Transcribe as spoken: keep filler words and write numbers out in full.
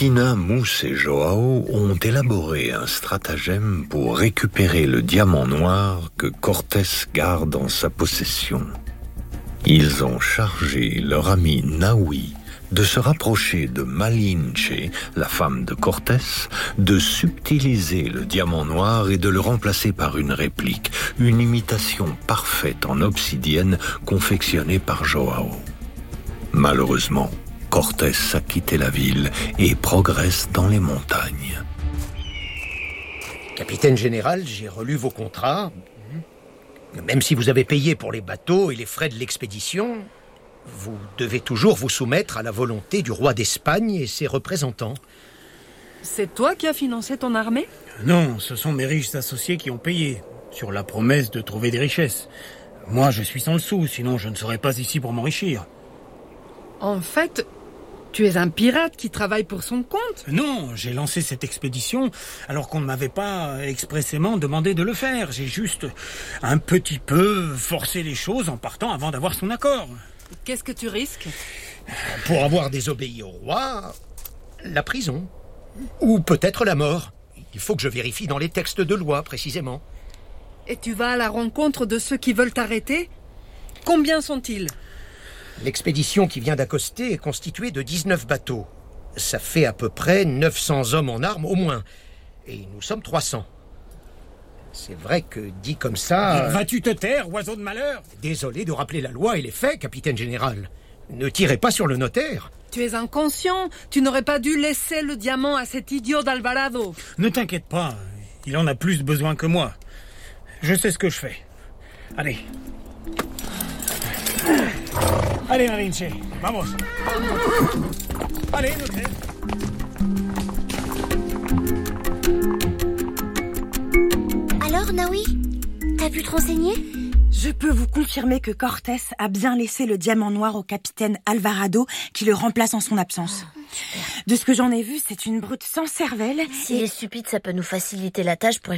Tina, Mousse et Joao ont élaboré un stratagème pour récupérer le diamant noir que Cortés garde en sa possession. Ils ont chargé leur ami Naoui de se rapprocher de Malinche, la femme de Cortés, de subtiliser le diamant noir et de le remplacer par une réplique, une imitation parfaite en obsidienne confectionnée par Joao. Malheureusement, Cortés a quitté la ville et progresse dans les montagnes. Capitaine général, j'ai relu vos contrats. Même si vous avez payé pour les bateaux et les frais de l'expédition, vous devez toujours vous soumettre à la volonté du roi d'Espagne et ses représentants. C'est toi qui as financé ton armée ? Non, ce sont mes riches associés qui ont payé, sur la promesse de trouver des richesses. Moi, je suis sans le sou, sinon je ne serais pas ici pour m'enrichir. En fait, tu es un pirate qui travaille pour son compte ? Non, j'ai lancé cette expédition alors qu'on ne m'avait pas expressément demandé de le faire. J'ai juste un petit peu forcé les choses en partant avant d'avoir son accord. Qu'est-ce que tu risques ? Pour avoir désobéi au roi, la prison. Ou peut-être la mort. Il faut que je vérifie dans les textes de loi, précisément. Et tu vas à la rencontre de ceux qui veulent t'arrêter ? Combien sont-ils ? L'expédition qui vient d'accoster est constituée de dix-neuf bateaux. Ça fait à peu près neuf cents hommes en armes au moins. Et nous sommes trois cents. C'est vrai que dit comme ça... Vas-tu te taire, oiseau de malheur ? Désolé de rappeler la loi et les faits, capitaine général. Ne tirez pas sur le notaire. Tu es inconscient. Tu n'aurais pas dû laisser le diamant à cet idiot d'Alvarado. Ne t'inquiète pas, il en a plus besoin que moi. Je sais ce que je fais. Allez. Allez, Malinche, vamos. Allez, notaire. Alors, Naoui, t'as pu te renseigner ? Je peux vous confirmer que Cortés a bien laissé le diamant noir au capitaine Alvarado, qui le remplace en son absence. Oh, de ce que j'en ai vu, c'est une brute sans cervelle. S'il est stupide, ça peut nous faciliter la tâche pour